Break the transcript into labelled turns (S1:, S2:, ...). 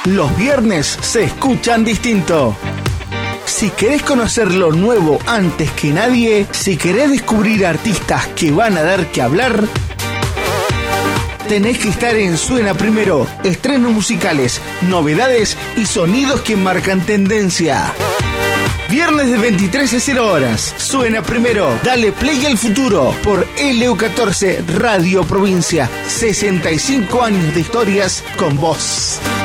S1: Los viernes se escuchan distinto. Si querés conocer lo nuevo antes que nadie, si querés descubrir artistas que van a dar que hablar, tenés que estar en Suena Primero. Estrenos musicales, novedades y sonidos que marcan tendencia. Viernes de 23 a 0 horas. Suena Primero. Dale play al futuro por LU14 Radio Provincia. 65 años de historias con vos.